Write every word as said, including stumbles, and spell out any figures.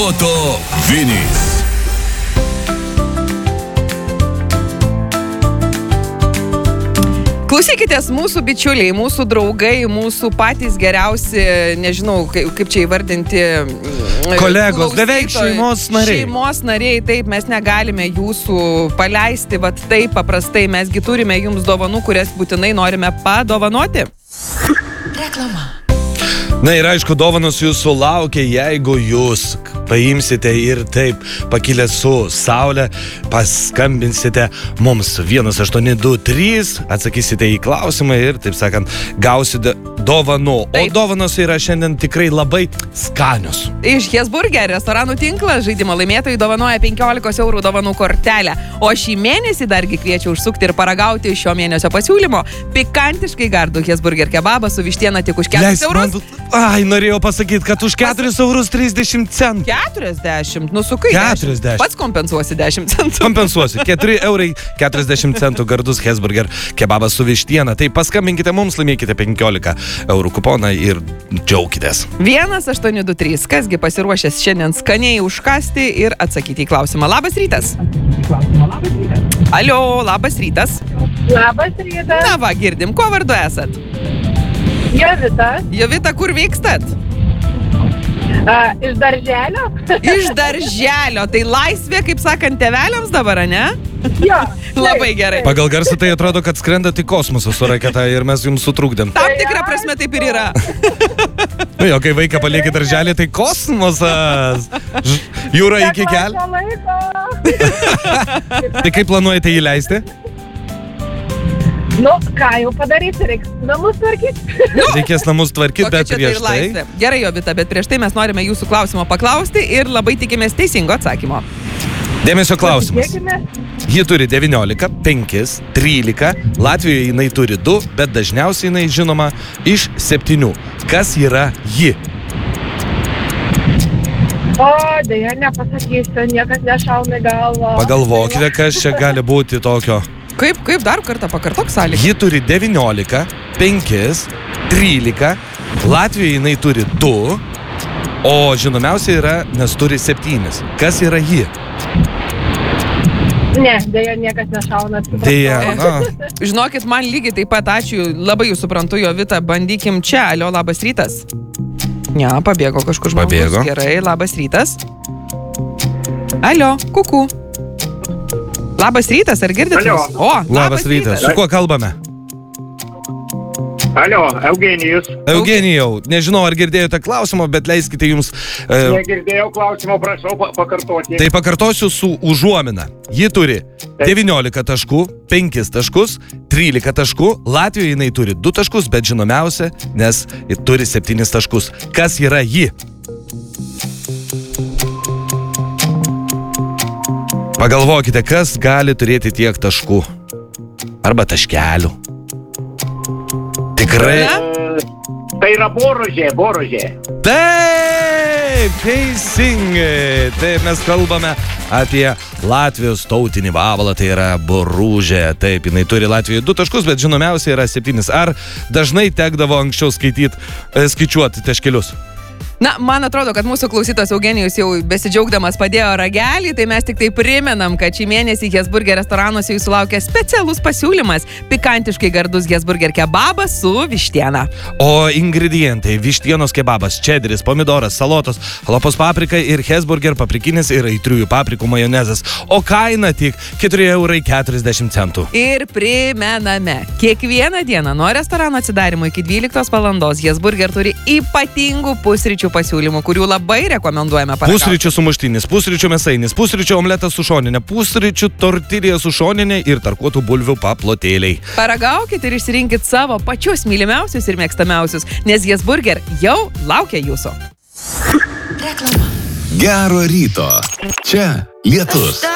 Proto Vinys. Klausykitės mūsų bičiuliai, mūsų draugai, mūsų patys geriausi, nežinau, kaip, kaip čia įvardinti, kolegos, beveik šeimos nariai. Šeimos nariai, taip, mes negalime jūsų paleisti, vat taip paprastai, mesgi turime jums dovanų, kurias būtinai norime padovanoti. Reklama. Na ir aišku, dovanos jūsų laukia, jeigu jūs paimsite ir taip pakilę su saulė, paskambinsite mums vienas aštuoni du trys, atsakysite į klausimą ir, taip sakant, gausite dovanų. O dovanos yra šiandien tikrai labai skanios. Iš Hesburger restoranų tinklas žaidimo laimėtojai dovanoja penkiolikos eurų dovanų kortelę. O šį mėnesį dargi kviečia užsukti ir paragauti šio mėnesio pasiūlymo. Pikantiškai gardų Hesburger kebabą su vištiena tik už keturis eurus. Ai, norėjau pasakyti, kad už keturis eurus trisdešimt centų. keturiasdešimt, nu sukai keturiasdešimt. Pats kompensuosi dešimt centų. Kompensuosi. keturi eurai keturiasdešimt centų gardus Hesburger kebabas su vištiena. Tai paskambinkite mums, laimėkite penkiolika eurų kuponą ir džiaukitės. vienas aštuoni du trys. Kasgi pasiruošęs šiandien skaniai užkasti ir atsakyti į klausimą. Labas rytas. Alio, labas rytas. Labas rytas. Na va, girdim, ko vardu esat? Jovita. Jovita, kur vykstat? A, iš darželio. Iš darželio. Tai laisvė, kaip sakant, tėveliams dabar, ne? Jo. Labai gerai. Pagal garsą tai atrodo, kad skrendat į kosmosą su raketa ir mes jums sutrukdėm. Tam tikrą prasme taip ir yra. Nu jo, kai vaiką palieki darželį, tai kosmosas. Ž- Jūra iki kelio. Tai kaip planuojate jį leisti? Nu, ką jau padaryti, reiks namus tvarkyti. Reikės namus tvarkyti, Kokia bet čia tai prieš ir tai... laisvė. Gerai, Jovita, bet prieš tai mes norime jūsų klausimo paklausti ir labai tikimės teisingo atsakymo. Dėmesio klausimas. Tikėkime. Ji turi devyniolika, penki, trylika, Latvijoje jinai turi du, bet dažniausiai jinai žinoma iš septynių. Kas yra ji? O, dėja, nepasakysiu, niekas nešauna į galvą. Pagalvokite, kas čia gali būti tokio. Kaip, kaip dar kartą pakartok sąlygą? Ji turi devyniolika, penki, trylika, Latvijoje jinai turi du, o žinomiausia yra, nes turi septynis. Kas yra ji? Ne, dėja, niekas nešauna. Dėja, na. Žinokit, man lygiai taip pat ačiū, labai jūs suprantu, Jovita, bandykim čia. Alio, labas rytas. Ne, pabėgo kažkur žmogus. Pabėgo. Gerai, labas rytas. Alio, kuku. Labas rytas, ar girdite? Alio. O, labas, Labas rytas. Su kuo kalbame? Alio, Eugenijus. Eugenijau, nežinau, ar girdėjote klausimą, bet leiskite jums... E, Negirdėjau klausimo, prašau pa- pakartoti. tai pakartosiu su užuomina. Ji turi devyniolika taškų, penkis taškus, trylika taškų, Latvijoje jinai turi du taškus, bet žinomiausia, nes ji turi septynis taškus. Kas yra ji? Pagalvokite, kas gali turėti tiek taškų. Arba taškelių. Tikrai. E, tai yra Boružė, Boružė. Taip, teisingai. Taip, mes kalbame apie Latvijos tautinį vabalą, tai yra boružė. Taip, jinai turi Latvijoje du taškus, bet žinomiausia yra septynis. Ar dažnai tekdavo anksčiau skaityti, skaičiuoti taškelius? Na, man atrodo, kad mūsų klausytojas Eugenijus jau besidžiaugdamas padėjo ragelį, tai mes tik tai primenam, kad šį mėnesį Hesburger restoranuose jūsų laukia specialus pasiūlymas – pikantiškai gardus Hesburger kebabas su vištiena. O ingredientai – vištienos kebabas, čederis, pomidoras, salotos, halapos paprika ir Hesburger paprikinis ir aitriųjų paprikų majonezas. O kaina tik keturi eurai keturiasdešimt centų. Ir primename, kiekvieną dieną nuo restorano atsidarimo iki dvyliktos valandos Hesburger turi ypatingų pusryčių pasiūlymų, kurių labai rekomenduojame paragauti. Pusryčių sumuštinis, pusryčių mėsainis, pusryčių omletas su šoninė, pusryčių tortilija su šoninė ir tarkuotų bulvių paplotėliai. Paragaukit ir išsirinkit savo pačius mylimiausius ir mėgstamiausius, nes Hesburger jau laukia jūsų. Reklama. Gero ryto. Čia Lietus.